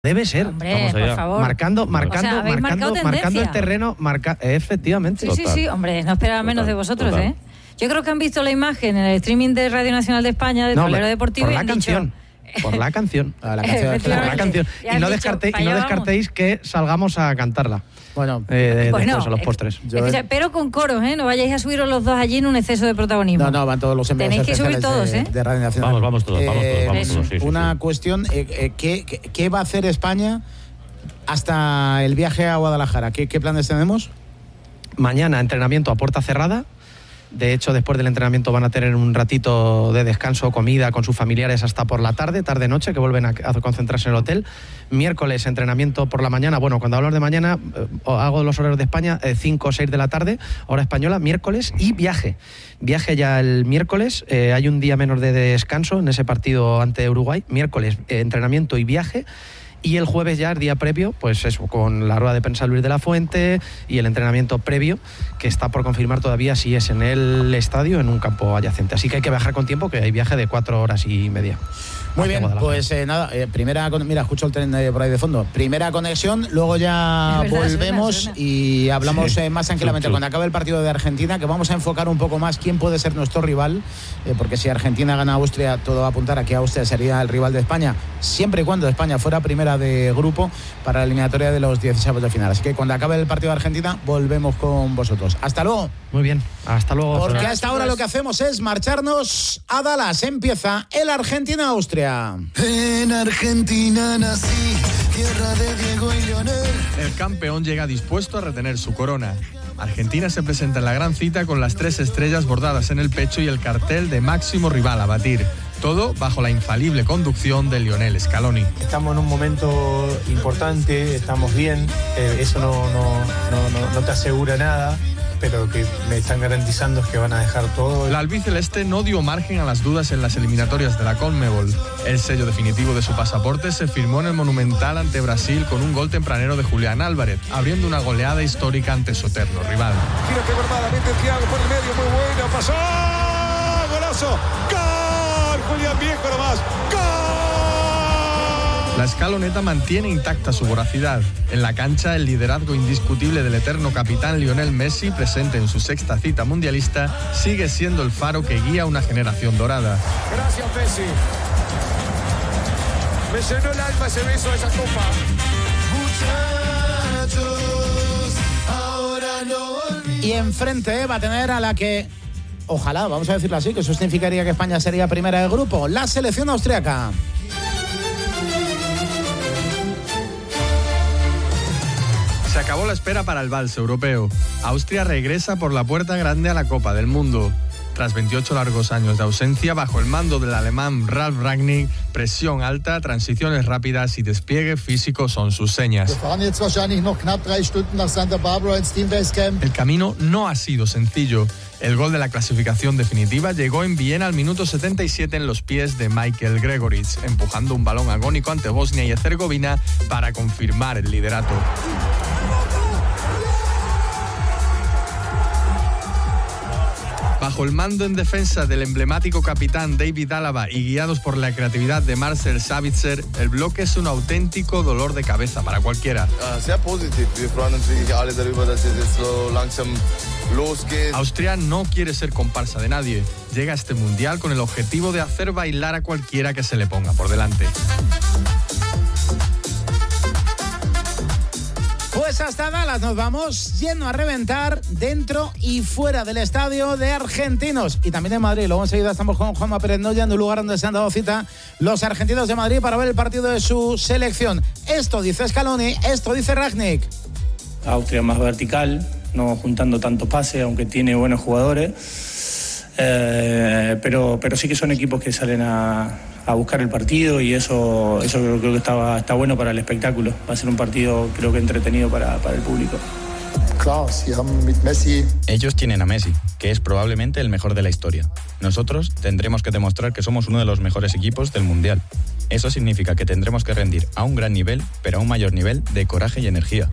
Debe ser. Hombre, por favor. Marcando el terreno, efectivamente. Sí, hombre, no esperaba menos de vosotros, ¿eh? Yo creo que han visto la imagen en el streaming de Radio Nacional de España, de Tablero Deportivo, por y la han canción. dicho... Por la canción. La canción. Y no descartéis que salgamos a cantarla. Después a los postres. Pero con coros, ¿eh? No vayáis a subiros los dos allí en un exceso de protagonismo. No, van todos los enviados. Tenéis que subir todos, de Radio Nacional. Vamos todos. Una cuestión, ¿qué va a hacer España hasta el viaje a Guadalajara? ¿Qué planes tenemos? Mañana entrenamiento a puerta cerrada. De hecho, después del entrenamiento van a tener un ratito de descanso, comida con sus familiares hasta por la tarde-noche, que vuelven a concentrarse en el hotel. Miércoles, entrenamiento por la mañana. Bueno, cuando hablo de mañana, hago los horarios de España, 5 o 6 de la tarde, hora española, miércoles, y viaje. Viaje ya el miércoles, hay un día menos de descanso en ese partido ante Uruguay. Miércoles, entrenamiento y viaje. Y el jueves ya, el día previo, pues eso, con la rueda de prensa Luis de la Fuente y el entrenamiento previo, que está por confirmar todavía si es en el estadio o en un campo adyacente. Así que hay que viajar con tiempo, que hay viaje de 4 horas y media. Muy bien, pues mira, escucho el tren por ahí de fondo. Primera conexión, luego ya volvemos y hablamos más tranquilamente cuando acabe el partido de Argentina, que vamos a enfocar un poco más quién puede ser nuestro rival, porque si Argentina gana a Austria, todo va a apuntar a que Austria sería el rival de España, siempre y cuando España fuera primera de grupo para la eliminatoria de los 16avos de final. Así que cuando acabe el partido de Argentina, volvemos con vosotros. Hasta luego. Muy bien, hasta luego. Porque hasta ahora lo que hacemos es marcharnos a Dallas. Empieza el Argentina-Austria. En Argentina nací, tierra de Diego y Lionel. El campeón llega dispuesto a retener su corona. Argentina se presenta en la gran cita con las 3 estrellas bordadas en el pecho y el cartel de máximo rival a batir. Todo bajo la infalible conducción de Lionel Scaloni. Estamos en un momento importante, estamos bien, eso no te asegura nada, pero lo que me están garantizando es que van a dejar todo. La albiceleste no dio margen a las dudas en las eliminatorias de la CONMEBOL. El sello definitivo de su pasaporte se firmó en el Monumental ante Brasil con un gol tempranero de Julián Álvarez, abriendo una goleada histórica ante su eterno rival. Gira que verdaderamente Thiago por el medio, muy bueno, pasó, golazo, ¡gol! Julián Viejo nomás, ¡gol! La escaloneta mantiene intacta su voracidad. En la cancha, el liderazgo indiscutible del eterno capitán Lionel Messi, presente en su 6ª cita mundialista, sigue siendo el faro que guía una generación dorada. Gracias, Messi. Me llenó el alma ese beso de esa copa. Muchachos, ahora no olviden. Y enfrente va a tener a la que, ojalá, vamos a decirlo así, que eso significaría que España sería primera del grupo, la selección austriaca. Se acabó la espera para el vals europeo. Austria regresa por la puerta grande a la Copa del Mundo. Tras 28 largos años de ausencia, bajo el mando del alemán Ralf Rangnick, presión alta, transiciones rápidas y despliegue físico son sus señas. El camino no ha sido sencillo. El gol de la clasificación definitiva llegó en Viena al minuto 77 en los pies de Michael Gregoritsch, empujando un balón agónico ante Bosnia y Herzegovina para confirmar el liderato. Bajo el mando en defensa del emblemático capitán David Alaba y guiados por la creatividad de Marcel Sabitzer, el bloque es un auténtico dolor de cabeza para cualquiera. Austria no quiere ser comparsa de nadie. Llega a este mundial con el objetivo de hacer bailar a cualquiera que se le ponga por delante. Pues hasta Dallas nos vamos, lleno a reventar dentro y fuera del estadio de argentinos y también en Madrid. Luego enseguida estamos con Juanma Pérez Noya en un lugar donde se han dado cita los argentinos de Madrid para ver el partido de su selección. Esto dice Scaloni, esto dice Rangnick. Austria más vertical, no juntando tantos pases, aunque tiene buenos jugadores, pero sí que son equipos que salen a buscar el partido y eso creo que está bueno para el espectáculo. Va a ser un partido creo que entretenido para el público. Ellos tienen a Messi, que es probablemente el mejor de la historia. Nosotros tendremos que demostrar que somos uno de los mejores equipos del Mundial. Eso significa que tendremos que rendir a un gran nivel, pero a un mayor nivel de coraje y energía.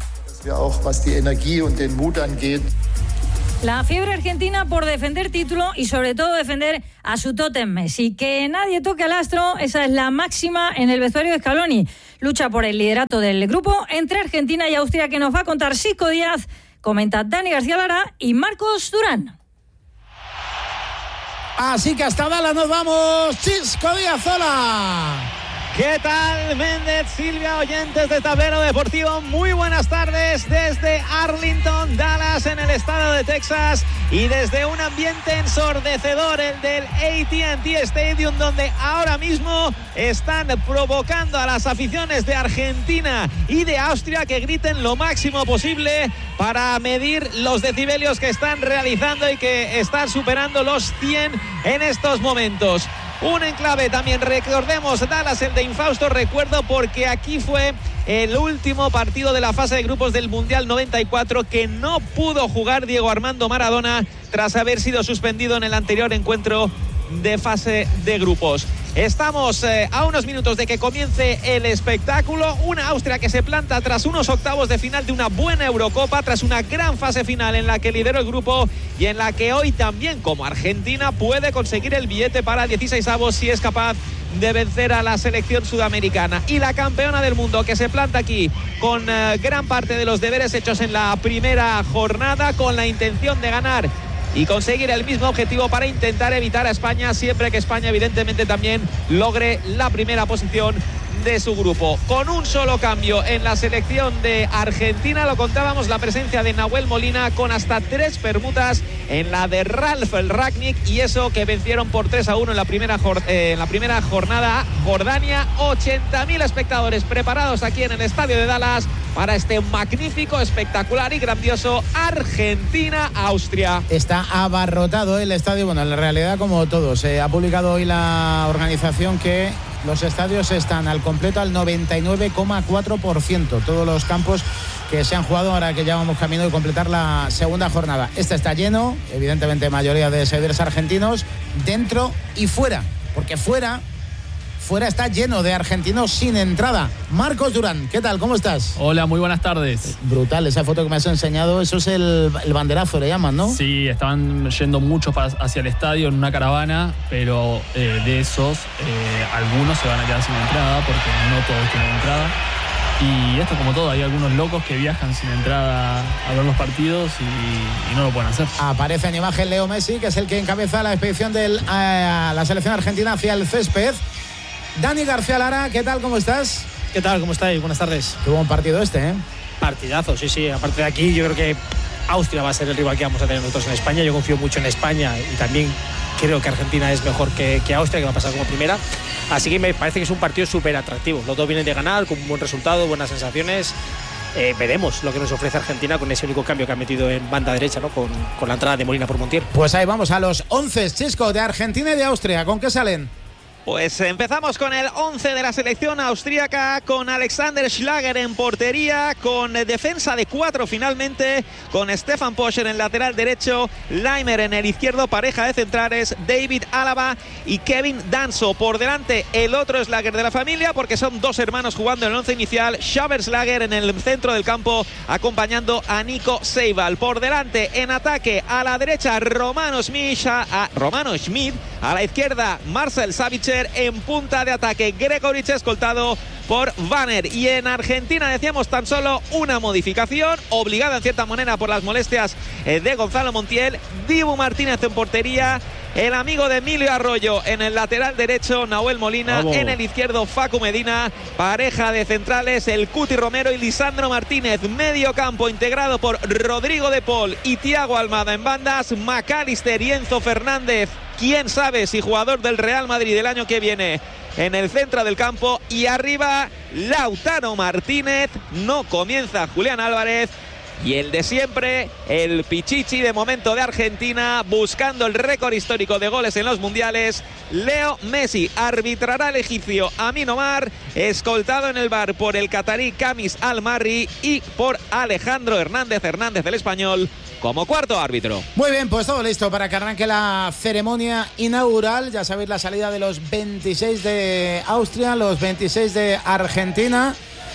La fiebre argentina por defender título y sobre todo defender a su tótem Messi. Que nadie toque al astro, esa es la máxima en el vestuario de Scaloni. lucha por el liderato del grupo entre Argentina y Austria, que nos va a contar Xisco Díaz, comenta Dani García Lara y Marcos Durán. Así que hasta Dallas nos vamos, Xisco Díaz, hola. ¿Qué tal, Méndez, Silvia, oyentes de Tablero Deportivo? Muy buenas tardes desde Arlington, Dallas, en el estado de Texas, y desde un ambiente ensordecedor, el del AT&T Stadium, donde ahora mismo están provocando a las aficiones de Argentina y de Austria que griten lo máximo posible para medir los decibelios que están realizando y que están superando los 100 en estos momentos. Un enclave también, recordemos, Dallas, el de infausto recuerdo, porque aquí fue el último partido de la fase de grupos del Mundial 94 que no pudo jugar Diego Armando Maradona tras haber sido suspendido en el anterior encuentro de fase de grupos. Estamos a unos minutos de que comience el espectáculo. Una Austria que se planta tras unos octavos de final de una buena Eurocopa, tras una gran fase final en la que lideró el grupo y en la que hoy también, como Argentina, puede conseguir el billete para 16avos si es capaz de vencer a la selección sudamericana. Y la campeona del mundo que se planta aquí con gran parte de los deberes hechos en la primera jornada, con la intención de ganar y conseguir el mismo objetivo para intentar evitar a España, siempre que España evidentemente también logre la primera posición de su grupo. Con un solo cambio en la selección de Argentina, lo contábamos, la presencia de Nahuel Molina, con hasta 3 permutas en la de Ralf Rangnick, y eso que vencieron por 3-1 en la primera jornada Jordania. 80.000 espectadores preparados aquí en el estadio de Dallas para este magnífico, espectacular y grandioso Argentina-Austria. Está abarrotado el estadio, bueno, en la realidad como todos. Ha publicado hoy la organización que los estadios están al completo al 99,4%. Todos los campos que se han jugado, ahora que ya vamos camino de completar la segunda jornada. Este está lleno, evidentemente mayoría de seguidores argentinos, dentro y fuera, porque fuera está lleno de argentinos sin entrada. Marcos Durán, ¿qué tal? ¿Cómo estás? Hola, muy buenas tardes. Brutal, esa foto que me has enseñado, eso es el banderazo, le llaman, ¿no? Sí, estaban yendo muchos hacia el estadio en una caravana, pero de esos, algunos se van a quedar sin entrada porque no todos tienen entrada. Y esto, como todo, hay algunos locos que viajan sin entrada a ver los partidos y no lo pueden hacer. Aparece en imagen Leo Messi, que es el que encabeza la expedición de la selección argentina hacia el césped. Dani García Lara, ¿qué tal? ¿Cómo estás? ¿Qué tal? ¿Cómo estáis? Buenas tardes. Qué buen partido este, ¿eh? Partidazo, sí. Aparte de aquí, yo creo que Austria va a ser el rival que vamos a tener nosotros en España. Yo confío mucho en España y también creo que Argentina es mejor que Austria, que va a pasar como primera. Así que me parece que es un partido súper atractivo. Los dos vienen de ganar, con un buen resultado, buenas sensaciones. Veremos lo que nos ofrece Argentina con ese único cambio que ha metido en banda derecha, ¿no? Con la entrada de Molina por Montiel. Pues ahí vamos a los 11, Xisco, de Argentina y de Austria. ¿Con qué salen? Pues empezamos con el 11 de la selección austríaca, con Alexander Schlager en portería, con defensa de 4 finalmente, con Stefan Posch en el lateral derecho, Leimer en el izquierdo, pareja de centrales, David Alaba y Kevin Danso. Por delante el otro Schlager de la familia, porque son 2 hermanos jugando en el 11 inicial, Xaver Schlager en el centro del campo, acompañando a Nico Seival. Por delante en ataque, a la derecha Romano Schmid, a la izquierda Marcel Savitzer, en punta de ataque Gregoritsch, escoltado por Vanner. Y en Argentina decíamos tan solo una modificación, obligada en cierta manera por las molestias de Gonzalo Montiel. Dibu Martínez en portería, el amigo de Emilio Arroyo en el lateral derecho, Nahuel Molina. Vamos. En el izquierdo Facu Medina, pareja de centrales el Cuti Romero y Lisandro Martínez. Medio campo integrado por Rodrigo de Paul y Thiago Almada en bandas, McAllister y Enzo Fernández, quién sabe si jugador del Real Madrid del año que viene, en el centro del campo. Y arriba Lautaro Martínez. No comienza Julián Álvarez. Y el de siempre, el Pichichi de momento de Argentina, buscando el récord histórico de goles en los mundiales, Leo Messi. Arbitrará el egipcio Amin Omar, escoltado en el bar por el catarí Kamis Al-Marri y por Alejandro Hernández del español, como cuarto árbitro. Muy bien, pues todo listo para que arranque la ceremonia inaugural. Ya sabéis, la salida de los 26 de Austria, los 26 de Argentina.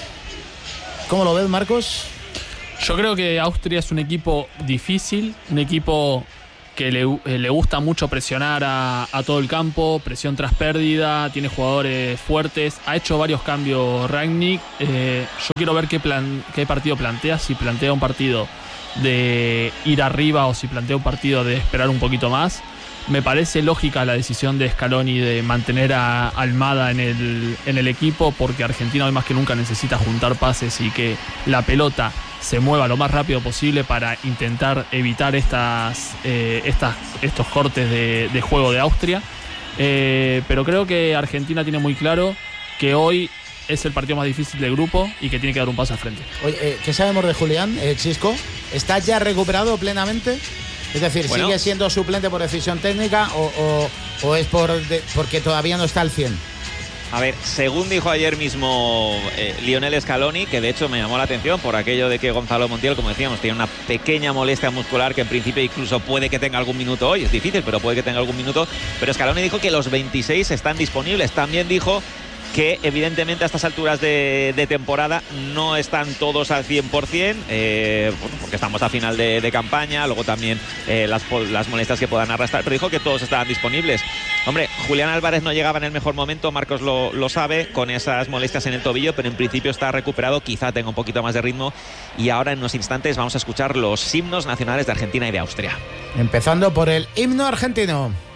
¿Cómo lo ves, Marcos? Yo creo que Austria es un equipo difícil, un equipo que le gusta mucho presionar a todo el campo, presión tras pérdida, tiene jugadores fuertes, ha hecho varios cambios Rangnick. Yo quiero ver qué partido plantea, si plantea un partido de ir arriba o si plantea un partido de esperar un poquito más. Me parece lógica la decisión de Scaloni de mantener a Almada en el equipo, porque Argentina hoy más que nunca necesita juntar pases y que la pelota se mueva lo más rápido posible para intentar evitar estos cortes de juego de Austria. Pero creo que Argentina tiene muy claro que hoy es el partido más difícil del grupo y que tiene que dar un paso al frente. Oye, ¿qué sabemos de Julián, Chisco? ¿Está ya recuperado plenamente? Es decir, bueno, ¿sigue siendo suplente por decisión técnica o es porque todavía no está al 100? A ver, según dijo ayer mismo Lionel Scaloni, que de hecho me llamó la atención por aquello de que Gonzalo Montiel, como decíamos, tiene una pequeña molestia muscular que en principio incluso puede que tenga algún minuto hoy, es difícil, pero puede que tenga algún minuto. Pero Scaloni dijo que los 26 están disponibles. También dijo que evidentemente a estas alturas de temporada no están todos al 100%, porque estamos a final de campaña, luego también las molestias que puedan arrastrar, pero dijo que todos estaban disponibles. Hombre, Julián Álvarez no llegaba en el mejor momento, Marcos lo sabe, con esas molestias en el tobillo, pero en principio está recuperado, quizá tenga un poquito más de ritmo, y ahora en unos instantes vamos a escuchar los himnos nacionales de Argentina y de Austria. Empezando por el himno argentino.